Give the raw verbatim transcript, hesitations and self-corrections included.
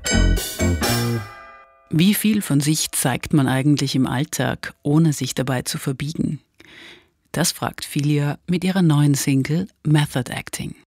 Wie viel von sich zeigt man eigentlich im Alltag, ohne sich dabei zu verbiegen? Das fragt Filia mit ihrer neuen Single Method Acting.